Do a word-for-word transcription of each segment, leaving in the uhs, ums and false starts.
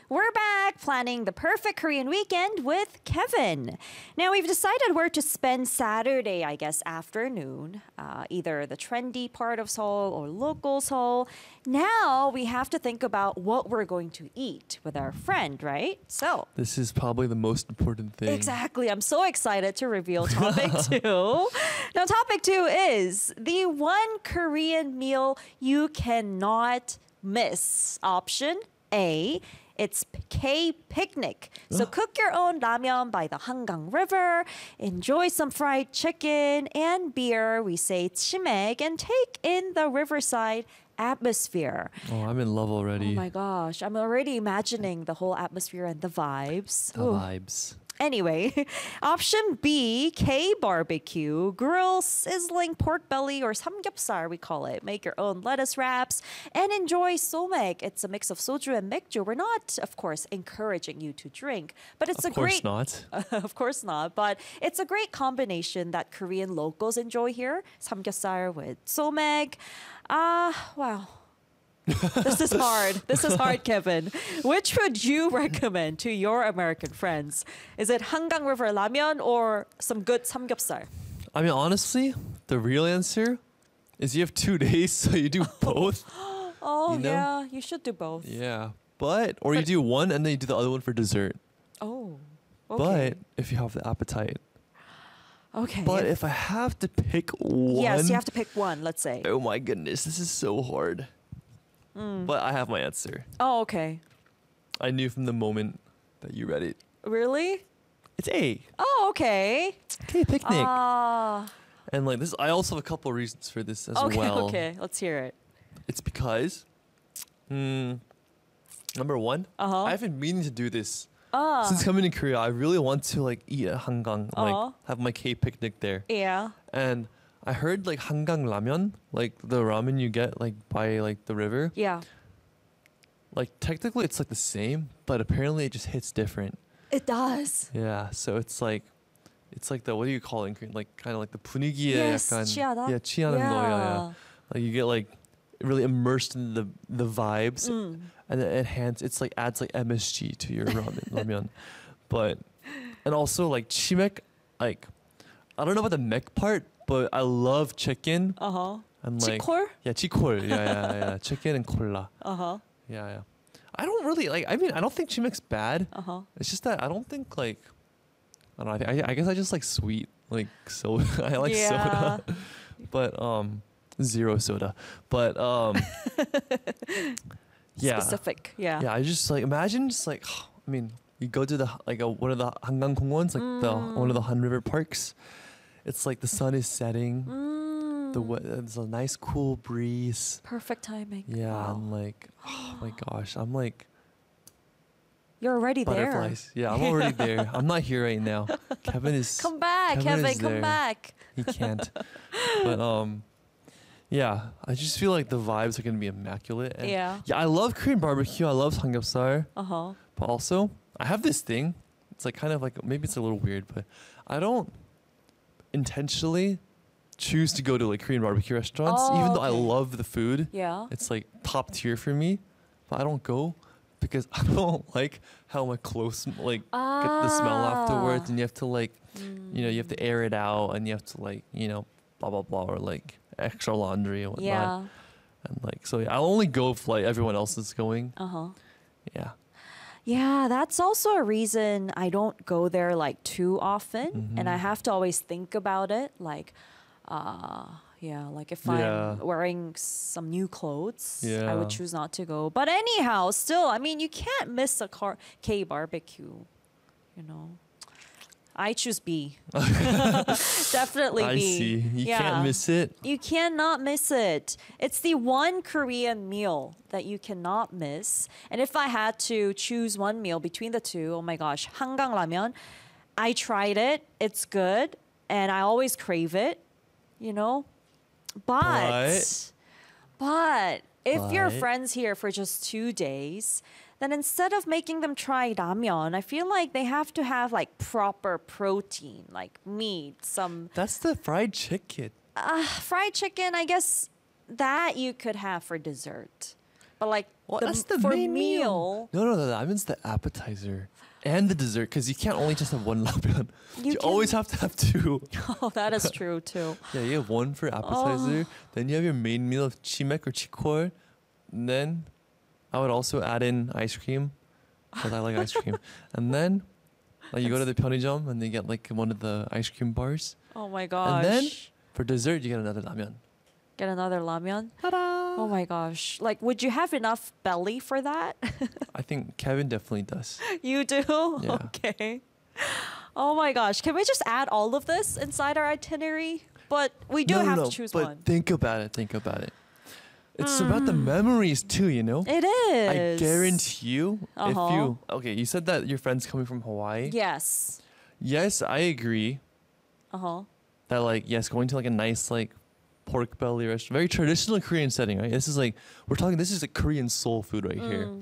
We're back planning the perfect Korean weekend with Kevin. Now, we've decided where to spend Saturday, I guess, afternoon, uh, either the trendy part of Seoul or local Seoul. Now, we have to think about what we're going to eat with our friend, right? So, This is probably the most important thing. exactly. I'm so excited to reveal topic two. Now, topic two is the one Korean meal you cannot miss. Option A, it's K picnic. So cook your own ramyeon by the Hangang River, enjoy some fried chicken and beer. We say chimek and take in the riverside atmosphere. Oh, I'm in love already. Oh my gosh, I'm already imagining the whole atmosphere and the vibes. The Ooh. vibes. Anyway, option B, K barbecue, grill sizzling pork belly or samgyeopsal, we call it. Make your own lettuce wraps and enjoy somek. It's a mix of soju and mekju. We're not, of course, encouraging you to drink, but it's Of a course great. not. Of course not, but it's a great combination that Korean locals enjoy here. Samgyeopsal with somek. Ah, wow. This is hard. This is hard, Kevin. Which would you recommend to your American friends? Is it Hangang River Ramyeon or some good samgyeopsal? I mean, honestly, the real answer is you have two days, so you do both. Oh, You know? yeah, you should do both. Yeah. But, or you do one and then you do the other one for dessert. Oh, okay. But if you have the appetite. okay. But if I have to pick one. yes, you have to pick one, let's say. Oh my goodness, this is so hard. Mm. But I have my answer. Oh, okay. I knew from the moment that you read it. Really? It's A. Oh, okay. Okay, picnic. Ah, and like this, I also have a couple of reasons for this as okay, well. okay. Let's hear it. It's because, mm, number one, Uh-huh. I've been meaning to do this Ah, since coming to Korea. I really want to like eat at Hangang, Uh-huh. like have my K picnic there. yeah. And I heard like Hangang ramen, like the ramen you get like by like the river. Yeah. Like technically it's like the same, but apparently it just hits different. It does. Yeah, so it's like, it's like the what do you call it in Korean? Like kind of like the 분위기에 Yes, 약간 취하다? yeah 취하는 거, yeah, yeah. Like you get like really immersed in the the vibes, Mm. and it enhance. It's like adds like M S G to your ramen, ramen. But and also like chimek, like I don't know about the mek part, but I love chicken Uh-huh. and like Chikor? yeah chikol, yeah yeah yeah chicken and cola, Uh-huh. yeah yeah. I don't really like. I mean, I don't think chimek's bad. Uh-huh. It's just that I don't think like I don't know. I, I, I guess I just like sweet, like soda. I like Yeah. soda, but um zero soda. But um yeah, Specific. Yeah. yeah. I just like imagine just like I mean you go to the like a, one of the Hangang Kongwons, like the one of the Han River parks. It's like the sun is setting. Mm. The we- there's a nice cool breeze. Perfect timing. Yeah, Wow. and like oh my gosh, I'm like You're already butterflies. Yeah, I'm already there. I'm not here right now. Kevin is there. Come back, Kevin Kevin. is Come there. back. he can't. But um, yeah, I just feel like the vibes are gonna be immaculate. And Yeah. yeah, I love Korean barbecue. I love samgyeopsal, Uh-huh. but also I have this thing. It's like kind of like maybe it's a little weird, but I don't intentionally choose to go to like Korean barbecue restaurants, Oh, even though I okay. love the food. Yeah. It's like top tier for me, but I don't go because I don't like how my clothes like get the smell afterwards, Ah. and you have to like, you know, you have to air it out, and you have to like, you know, blah blah blah, or like extra laundry and whatnot. Yeah. And like, so yeah, I'll only go if like everyone else is going. Uh-huh. Yeah. Yeah, that's also a reason I don't go there like too often, and I Mhm. have to always think about it. Like, uh, yeah, like if Yeah. I'm wearing some new clothes, I Yeah. would choose not to go. But anyhow, still, I mean, you can't miss a car K barbecue. You know, I choose B. Definitely I B. see. You Yeah. can't miss it. You cannot miss it. It's the one Korean meal that you cannot miss. And if I had to choose one meal between the two, oh my gosh, Hangang Ramyeon. I tried it. It's good. And I always crave it, you know? But, but, if your But- friends here for just two days, then instead of making them try ramyeon, I feel like they have to have like proper protein, like meat, some That's the fried chicken. uh, fried chicken. I guess that you could have for dessert. but like Well, the, that's the for main meal. meal. No, no, no. That means the appetizer and the dessert because you can't only just have one ramyeon. You You, can- always have to have two. Oh, that is true too. Yeah, you have one for appetizer. Then you have your main meal of chimek or chikor. And then I would also add in ice cream because I like ice cream. And then like you go to the 편의점 and they get like one of the ice cream bars. Oh my gosh. And then for dessert you get another ramyeon. Get another ramyeon. Ta-da! Oh my gosh. Like, would you have enough belly for that? I think Kevin definitely does. You do? Yeah. Okay. Oh my gosh. Can we just add all of this inside our itinerary? But we do no, no, have no, to choose but one. think about it. Think about it. It's about the memories too, you know. It is. I guarantee you, Uh-huh. if you okay, you said that your friend's coming from Hawaii. Yes. Yes, I agree Uh huh. that like yes, going to like a nice like pork belly restaurant, very traditional Korean setting, right? This is like we're talking. This is like Korean soul food right here. Mm.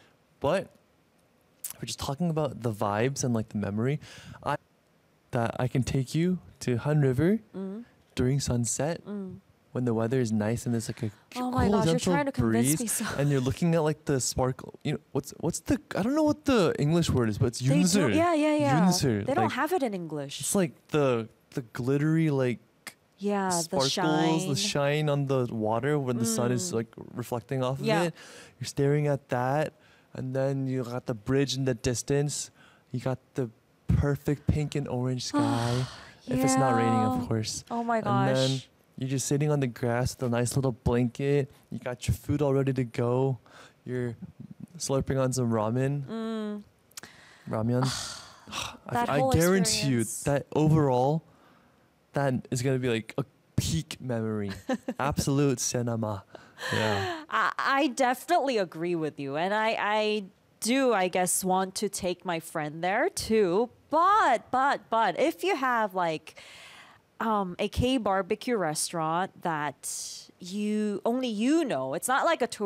But we're just talking about the vibes and like the memory. I that I can take you to Han River Mm. during sunset Mm. when the weather is nice and there's like a Oh cool my gosh, you're gentle trying to convince breeze, me so. and you're looking at like the sparkle. You know what's what's the I don't know what the English word is, but it's They do, yunser. yeah, yeah, yeah. Yunser, They don't like- have it in English. It's like the the glittery like Yeah, the sparkles, shine. the shine on the water when the sun is Mm. like reflecting off Yeah. of it. You're staring at that, and then you got the bridge in the distance. You got the perfect pink and orange sky. If it's not raining, Yeah. of course. Oh my And then gosh. you're just sitting on the grass with a nice little blanket. You got your food all ready to go. You're slurping on some ramen. Mm. Ramyun. That I, I whole guarantee you experience. that overall, that is gonna be like a peak memory. Absolute cinema. Yeah. I, I definitely agree with you. And I, I do, I guess, want to take my friend there too. But, but, but if you have like um, a K barbecue restaurant that you only you know, it's not like a tour.